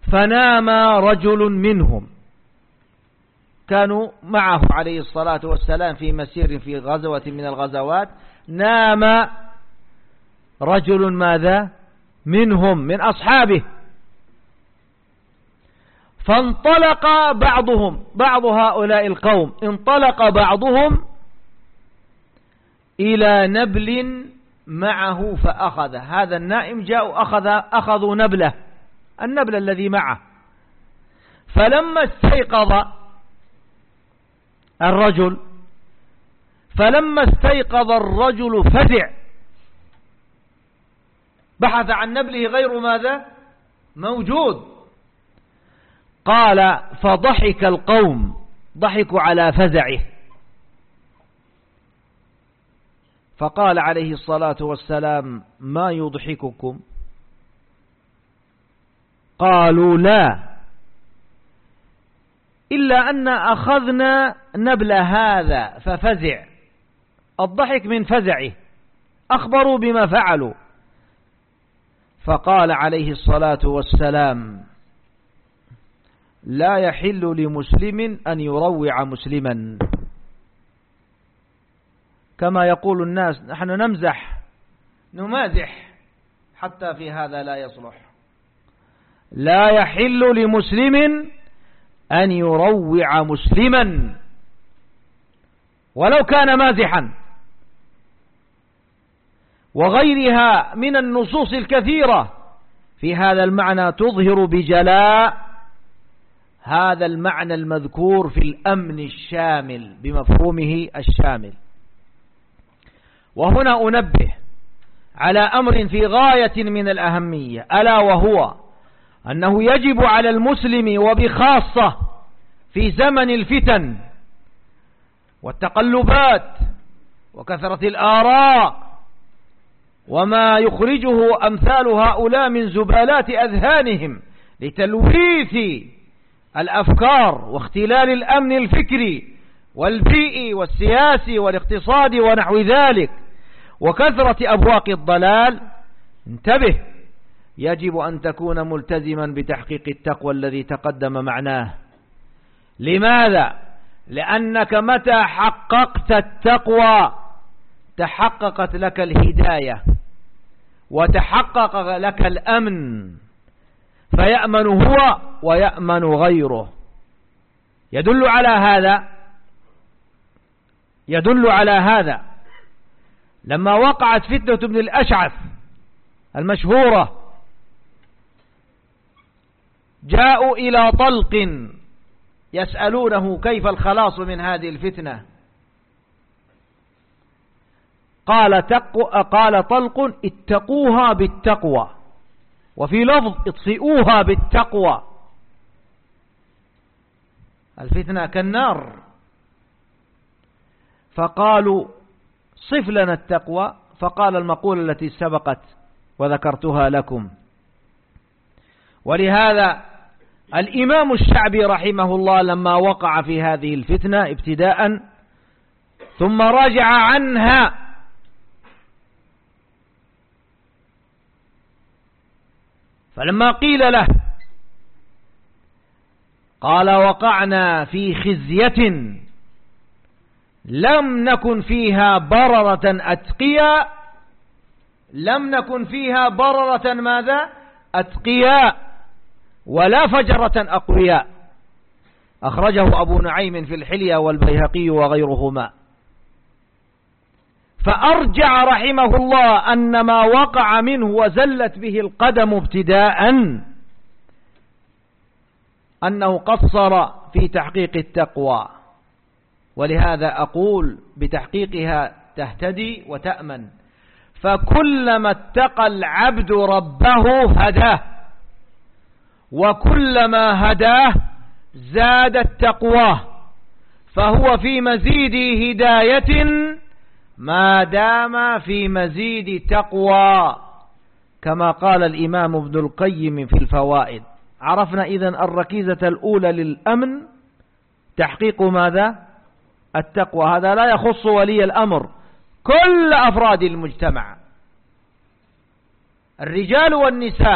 فنام رجل منهم، كانوا معه عليه الصلاة والسلام في مسير في غزوة من الغزوات، نام رجل ماذا منهم من أصحابه، فانطلق بعض هؤلاء القوم، انطلق بعضهم إلى نبل معه فأخذ، هذا النائم جاءوا أخذوا نبله، النبل الذي معه. فلما استيقظ الرجل فزع، بحث عن نبله غير ماذا موجود. قال فضحك القوم، ضحكوا على فزعه، فقال عليه الصلاة والسلام ما يضحككم؟ قالوا لا، إلا أن أخذنا نبل هذا ففزع، الضحك من فزعه، أخبروا بما فعلوا. فقال عليه الصلاة والسلام لا يحل لمسلم أن يروع مسلما، كما يقول الناس نحن نمزح نمازح، حتى في هذا لا يصلح. لا يحل لمسلم أن يروع مسلما ولو كان مازحا، وغيرها من النصوص الكثيرة في هذا المعنى تظهر بجلاء هذا المعنى المذكور في الأمن الشامل بمفهومه الشامل. وهنا أنبه على أمر في غاية من الأهمية، ألا وهو أنه يجب على المسلم وبخاصة في زمن الفتن والتقلبات وكثرة الآراء وما يخرجه أمثال هؤلاء من زبالات أذهانهم لتلويث الأفكار واختلال الأمن الفكري والبيئي والسياسي والاقتصادي ونحو ذلك وكثرة أبواق الضلال، انتبه، يجب أن تكون ملتزما بتحقيق التقوى الذي تقدم معناه. لماذا؟ لأنك متى حققت التقوى تحققت لك الهداية وتحقق لك الأمن، فيأمن هو ويأمن غيره. يدل على هذا لما وقعت فتنة ابن الأشعث المشهورة، جاءوا إلى طلق يسألونه كيف الخلاص من هذه الفتنة، قال طلق اتقوها بالتقوى، وفي لفظ اطفئوها بالتقوى، الفتنة كالنار. فقالوا صف لنا التقوى، فقال المقولة التي سبقت وذكرتها لكم. ولهذا الإمام الشعبي رحمه الله لما وقع في هذه الفتنة ابتداء ثم راجع عنها فلما قيل له قال وقعنا في خزية لم نكن فيها بررة أتقياء، لم نكن فيها بررة ماذا أتقياء ولا فجرة أقوياء، أخرجه أبو نعيم في الحلية والبيهقي وغيرهما. فأرجع رحمه الله أن ما وقع منه وزلت به القدم ابتداء أنه قصر في تحقيق التقوى، ولهذا أقول بتحقيقها تهتدي وتأمن. فكلما اتقى العبد ربه هداه، وكلما هداه زادت تقواه، فهو في مزيد هداية ما دام في مزيد تقوى، كما قال الإمام ابن القيم في الفوائد. عرفنا إذن الركيزة الأولى للأمن تحقيق ماذا؟ التقوى. هذا لا يخص ولي الأمر، كل أفراد المجتمع، الرجال والنساء